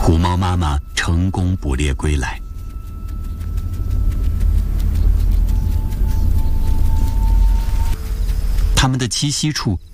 虎猫妈妈成功捕猎归来。它们的栖息处